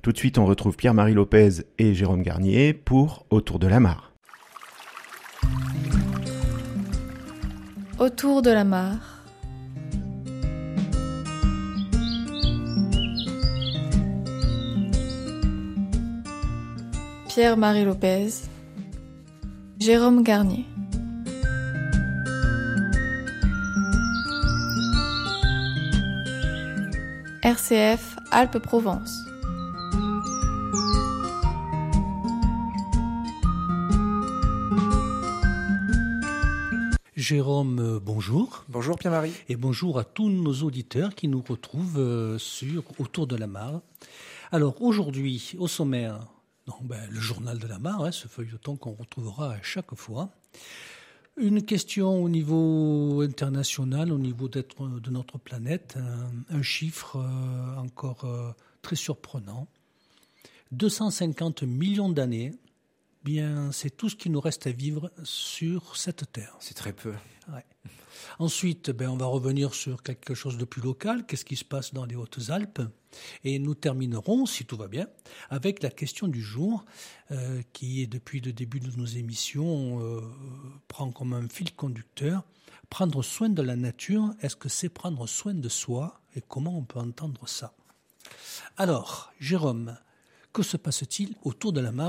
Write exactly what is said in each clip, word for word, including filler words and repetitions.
Tout de suite, on retrouve Pierre-Marie Lopez et Jérôme Garnier pour Autour de la mare. Autour de la mare. Pierre-Marie Lopez, Jérôme Garnier. R C F Alpes-Provence. Jérôme, euh, bonjour. Bonjour Pierre-Marie. Et bonjour à tous nos auditeurs qui nous retrouvent euh, sur Autour de la mare. Alors aujourd'hui, au sommaire, non, ben, le journal de la mare, hein, ce feuilleton qu'on retrouvera à chaque fois. Une question au niveau international, au niveau d'être, de notre planète, un, un chiffre euh, encore euh, très surprenant. deux cent cinquante millions d'années. Bien, c'est tout ce qui nous reste à vivre sur cette terre. C'est très peu. Ouais. Ensuite, ben, on va revenir sur quelque chose de plus local. Qu'est-ce qui se passe dans les Hautes-Alpes ? Et nous terminerons, si tout va bien, avec la question du jour, euh, qui est depuis le début de nos émissions, euh, prend comme un fil conducteur. Prendre soin de la nature, est-ce que c'est prendre soin de soi ? Et comment on peut entendre ça ? Alors, Jérôme, que se passe-t-il autour de la mare ?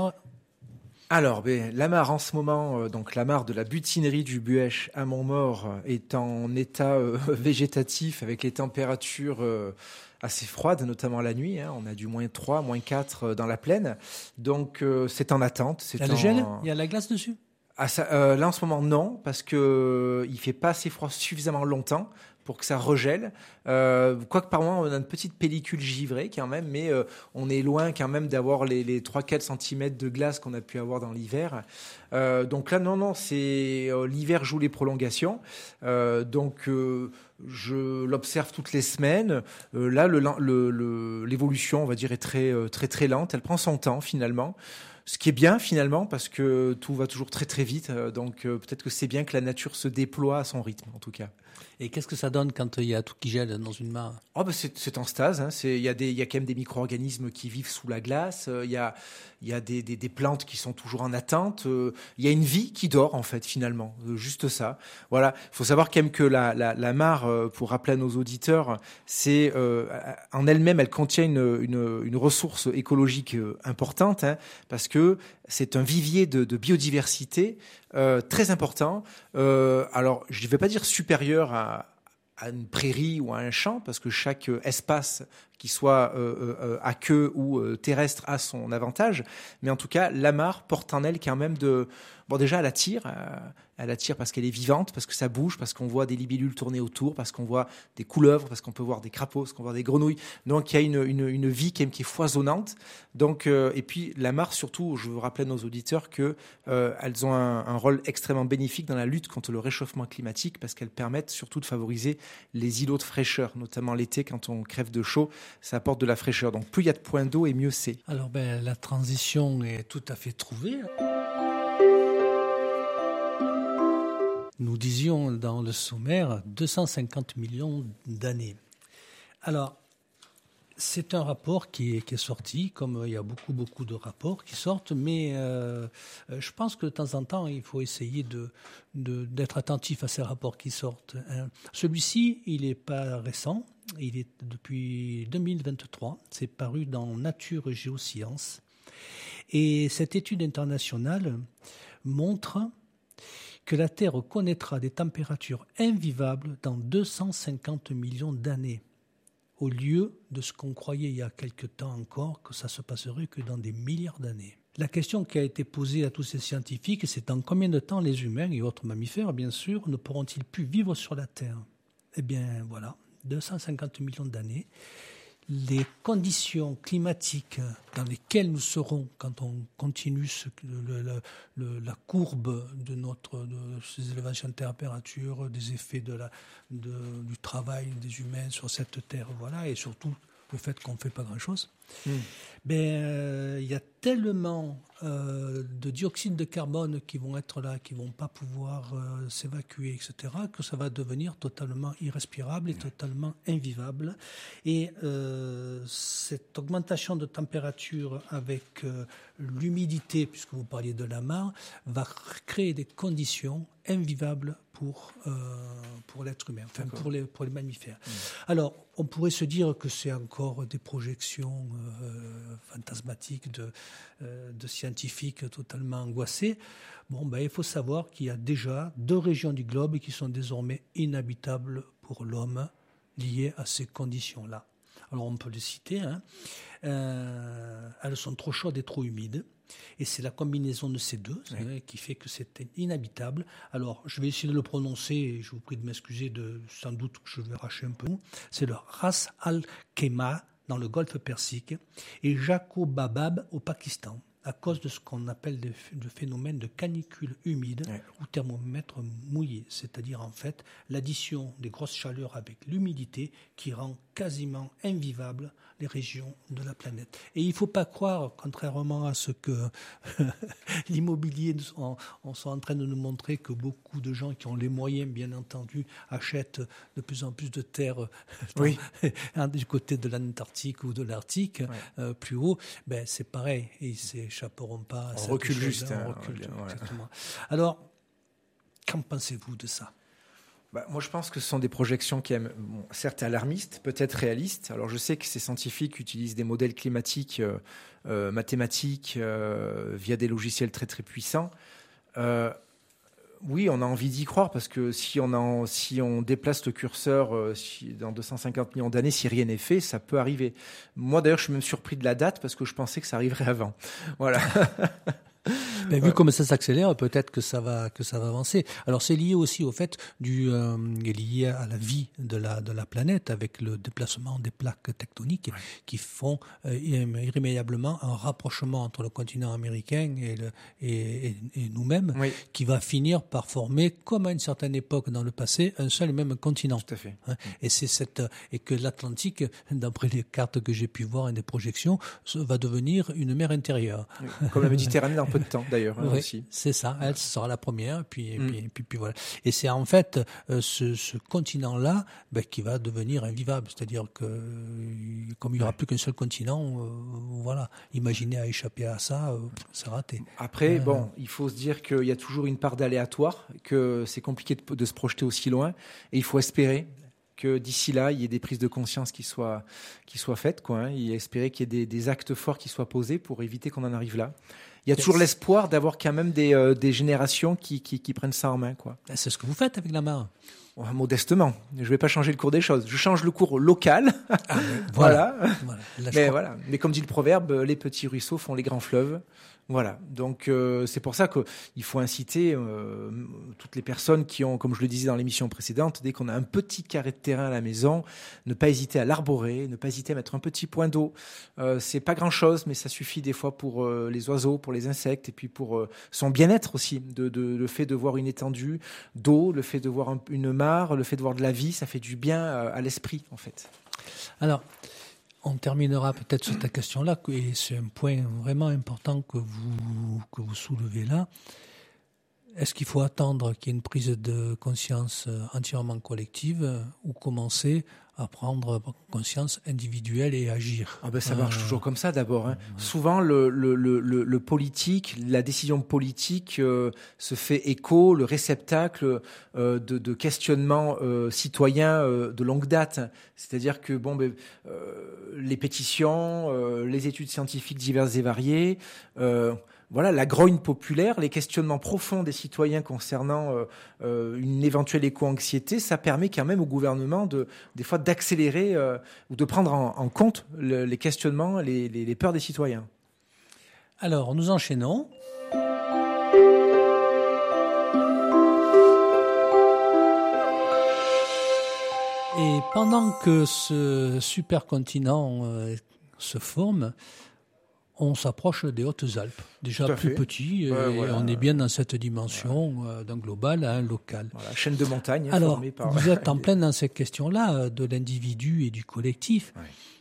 Alors, ben, la mare en ce moment, euh, donc la mare de la butinerie du Buëch à Montmaur euh, est en état euh, végétatif avec les températures euh, assez froides, notamment la nuit. Hein. On a du moins trois, moins quatre euh, dans la plaine. Donc, euh, c'est en attente. C'est Il y a en... le gel ? Il y a la glace dessus ? Ah, ça, euh, là, en ce moment, non, parce que euh, il fait pas assez froid suffisamment longtemps pour que ça regèle. Euh, quoique par moment, on a une petite pellicule givrée quand même, mais euh, on est loin quand même d'avoir les, les trois à quatre centimètres de glace qu'on a pu avoir dans l'hiver. Euh, donc là, non, non, c'est euh, l'hiver joue les prolongations. Euh, donc, euh, je l'observe toutes les semaines. Euh, là, le, le, le, l'évolution, on va dire, est très, très, très lente. Elle prend son temps finalement. Ce qui est bien finalement parce que tout va toujours très très vite, donc euh, peut-être que c'est bien que la nature se déploie à son rythme en tout cas. Et qu'est-ce que ça donne quand il y a tout qui gèle dans une mare ? Oh ben c'est, c'est en stase, hein. c'est, il, y a des, il y a quand même des micro-organismes qui vivent sous la glace, euh, il y a, il y a des, des, des plantes qui sont toujours en attente, euh, il y a une vie qui dort en fait finalement, euh, juste ça. Voilà, il faut savoir quand même que la, la, la mare, euh, pour rappeler à nos auditeurs, c'est euh, en elle-même, elle contient une, une, une ressource écologique euh, importante, hein, parce que c'est un vivier de, de biodiversité euh, très important. Euh, alors, je ne vais pas dire supérieur à, à une prairie ou à un champ, parce que chaque espace, qu'il soit euh, euh, à queue ou euh, terrestre, a son avantage. Mais en tout cas, la mare porte en elle quand même de... Bon, déjà, elle attire. Euh, elle attire parce qu'elle est vivante, parce que ça bouge, parce qu'on voit des libellules tourner autour, parce qu'on voit des couleuvres, parce qu'on peut voir des crapauds, parce qu'on voit des grenouilles. Donc, il y a une, une, une vie qui est, qui est foisonnante. Donc, euh, et puis, la mare, surtout, je veux rappeler à nos auditeurs qu'elles euh, ont un, un rôle extrêmement bénéfique dans la lutte contre le réchauffement climatique, parce qu'elles permettent surtout de favoriser les îlots de fraîcheur, notamment l'été, quand on crève de chaud, ça apporte de la fraîcheur. Donc, plus il y a de points d'eau, et mieux c'est. Alors, ben, la transition est tout à fait trouvée. Nous disions dans le sommaire deux cent cinquante millions d'années. Alors, c'est un rapport qui est, qui est sorti, comme il y a beaucoup, beaucoup de rapports qui sortent, mais euh, je pense que de temps en temps, il faut essayer de, de, d'être attentif à ces rapports qui sortent. Celui-ci, il n'est pas récent, il est depuis deux mille vingt-trois, c'est paru dans Nature et Géosciences. Et cette étude internationale montre que la Terre connaîtra des températures invivables dans deux cent cinquante millions d'années, au lieu de ce qu'on croyait il y a quelque temps encore, que ça se passerait que dans des milliards d'années. La question qui a été posée à tous ces scientifiques, c'est dans combien de temps les humains et autres mammifères, bien sûr, ne pourront-ils plus vivre sur la Terre ? Eh bien, voilà, deux cent cinquante millions d'années. Les conditions climatiques dans lesquelles nous serons quand on continue ce, le, le, le, la courbe de, notre, de ces élévations de température, des effets de la, de, du travail des humains sur cette terre, voilà, et surtout le fait qu'on ne fait pas grand-chose, Mmh. Ben, euh, y a tellement euh, de dioxyde de carbone qui vont être là, qui vont pas pouvoir euh, s'évacuer, et cetera, que ça va devenir totalement irrespirable et totalement invivable. Et euh, cette augmentation de température avec euh, l'humidité, puisque vous parliez de la mare, va créer des conditions invivables pour, euh, pour l'être humain, enfin pour les, pour les mammifères. Mmh. Alors, on pourrait se dire que c'est encore des projections euh, fantasmatiques de, euh, de scientifiques totalement angoissés. Bon, ben, il faut savoir qu'il y a déjà deux régions du globe qui sont désormais inhabitables pour l'homme, liées à ces conditions-là. Alors, on peut les citer. Hein. Euh, elles sont trop chaudes et trop humides. Et c'est la combinaison de ces deux oui. qui fait que c'est inhabitable. Alors, je vais essayer de le prononcer, et je vous prie de m'excuser, de, sans doute que je vais racher un peu. C'est le Ras al-Khaimah dans le golfe Persique et Jacobabad au Pakistan, à cause de ce qu'on appelle le phénomène de canicule humide oui. ou thermomètre mouillé, c'est-à-dire en fait l'addition des grosses chaleurs avec l'humidité qui rend quasiment invivable les régions de la planète. Et il ne faut pas croire, contrairement à ce que l'immobilier, on, on sont en train de nous montrer que beaucoup de gens qui ont les moyens, bien entendu, achètent de plus en plus de terres oui. dans, du côté de l'Antarctique ou de l'Arctique, ouais. euh, plus haut. Ben, c'est pareil, ils ne s'échapperont pas à on cette recule chose, juste. Hein, on recule, ouais. exactement. Alors, qu'en pensez-vous de ça ? Bah, moi, je pense que ce sont des projections qui aiment, bon, certes alarmistes, peut-être réalistes. Alors, je sais que ces scientifiques utilisent des modèles climatiques, euh, euh, mathématiques, euh, via des logiciels très, très puissants. Euh, oui, on a envie d'y croire parce que si on, a, si on déplace le curseur euh, si, dans deux cent cinquante millions d'années, si rien n'est fait, ça peut arriver. Moi, d'ailleurs, je suis même surpris de la date parce que je pensais que ça arriverait avant. Voilà. Ben, vu comme ça s'accélère, peut-être que ça va que ça va avancer. Alors c'est lié aussi au fait du euh, lié à la vie de la de la planète avec le déplacement des plaques tectoniques ouais. qui font euh, irrémédiablement un rapprochement entre le continent américain et le et, et, et nous-mêmes, oui. qui va finir par former, comme à une certaine époque dans le passé, un seul et même continent. Tout à fait. Hein, et c'est cette et que l'Atlantique, d'après les cartes que j'ai pu voir et des projections, va devenir une mer intérieure. Oui, comme la Méditerranée dans peu de temps d'ailleurs. Hein, oui, aussi. C'est ça, elle sera la première, puis, mm. puis, puis, puis voilà. Et c'est en fait euh, ce, ce continent-là ben, qui va devenir invivable, c'est-à-dire que comme il n'y aura plus qu'un seul continent, euh, voilà, imaginez à échapper à ça, euh, c'est raté. Après, euh, bon, il faut se dire qu'il y a toujours une part d'aléatoire, que c'est compliqué de, de se projeter aussi loin, et il faut espérer que d'ici là, il y ait des prises de conscience qui soient, qui soient faites, quoi, hein, et espérer qu'il y ait des, des actes forts qui soient posés pour éviter qu'on en arrive là. Il y a toujours yes. l'espoir d'avoir quand même des, euh, des générations qui, qui, qui prennent ça en main, quoi. C'est ce que vous faites avec la mare. Ouais, modestement. Je ne vais pas changer le cours des choses. Je change le cours local. Ah, voilà. voilà. voilà. Là, mais, voilà. mais comme dit le proverbe, les petits ruisseaux font les grands fleuves. Voilà, donc euh, c'est pour ça qu'il faut inciter euh, toutes les personnes qui ont, comme je le disais dans l'émission précédente, dès qu'on a un petit carré de terrain à la maison, ne pas hésiter à l'arborer, ne pas hésiter à mettre un petit point d'eau. Euh, c'est pas grand-chose, mais ça suffit des fois pour euh, les oiseaux, pour les insectes, et puis pour euh, son bien-être aussi. De, de, le fait de voir une étendue d'eau, le fait de voir un, une mare, le fait de voir de la vie, ça fait du bien à, à l'esprit, en fait. Alors, on terminera peut-être sur cette question-là, et c'est un point vraiment important que vous, que vous soulevez là. Est-ce qu'il faut attendre qu'il y ait une prise de conscience entièrement collective ou commencer à prendre conscience individuelle et agir? Ah ben ça marche euh... toujours comme ça d'abord. Hein. Ouais. Souvent, le, le, le, le politique, la décision politique euh, se fait écho, le réceptacle euh, de, de questionnements euh, citoyens euh, de longue date. C'est-à-dire que bon, ben, euh, les pétitions, euh, les études scientifiques diverses et variées, euh, voilà, la grogne populaire, les questionnements profonds des citoyens concernant euh, euh, une éventuelle éco-anxiété, ça permet quand même au gouvernement de, des fois d'accélérer euh, ou de prendre en, en compte le, les questionnements, les, les, les peurs des citoyens. Alors, nous enchaînons. Et pendant que ce supercontinent euh, se forme, on s'approche des Hautes-Alpes, déjà plus petit, ouais, et voilà. on est bien dans cette dimension voilà. euh, d'un global à un local. Voilà, chaîne de montagne. Alors, formée par... vous êtes en plein dans cette question-là de l'individu et du collectif. Ouais.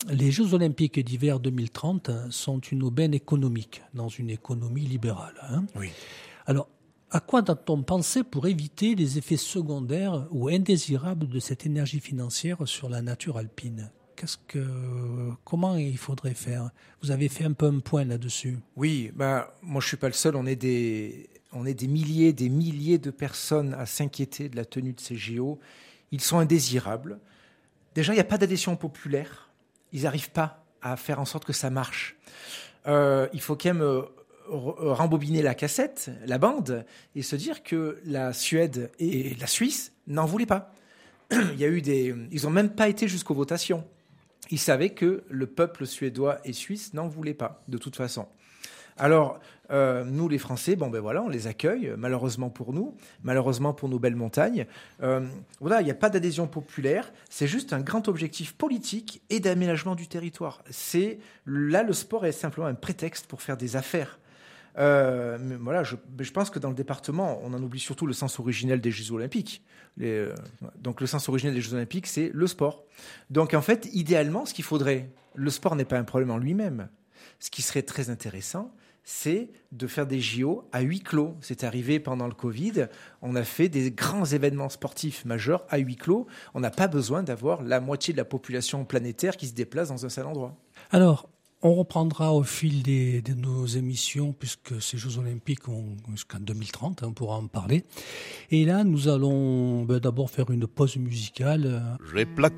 les Jeux olympiques d'hiver deux mille trente sont une aubaine économique dans une économie libérale. Hein. Oui. Alors, à quoi doit-on penser pour éviter les effets secondaires ou indésirables de cette énergie financière sur la nature alpine ? Qu'est-ce que, comment il faudrait faire ? Vous avez fait un peu un point là-dessus. Oui, bah, moi je suis pas le seul. On est des, on est des milliers, des milliers de personnes à s'inquiéter de la tenue de ces J O. Ils sont indésirables. Déjà, il n'y a pas d'adhésion populaire. Ils n'arrivent pas à faire en sorte que ça marche. Euh, il faut quand même euh, rembobiner la cassette, la bande, et se dire que la Suède et la Suisse n'en voulaient pas. Il y a eu des, ils n'ont même pas été jusqu'aux votations. Ils savaient que le peuple suédois et suisse n'en voulait pas, de toute façon. Alors, euh, nous, les Français, bon ben voilà, on les accueille, malheureusement pour nous, malheureusement pour nos belles montagnes. Euh, voilà, il n'y a pas d'adhésion populaire, c'est juste un grand objectif politique et d'aménagement du territoire. C'est, là, le sport est simplement un prétexte pour faire des affaires. Euh, mais voilà, je, je pense que dans le département, on en oublie surtout le sens originel des Jeux Olympiques. Les, euh, donc le sens originel des Jeux Olympiques, c'est le sport. Donc en fait, idéalement, ce qu'il faudrait, le sport n'est pas un problème en lui-même. Ce qui serait très intéressant, c'est de faire des J O à huis clos. C'est arrivé pendant le Covid, on a fait des grands événements sportifs majeurs à huis clos. On n'a pas besoin d'avoir la moitié de la population planétaire qui se déplace dans un seul endroit. Alors, on reprendra au fil des, de nos émissions, puisque ces Jeux Olympiques ont jusqu'en deux mille trente, hein, on pourra en parler. Et là, nous allons ben, d'abord faire une pause musicale. J'ai plaqué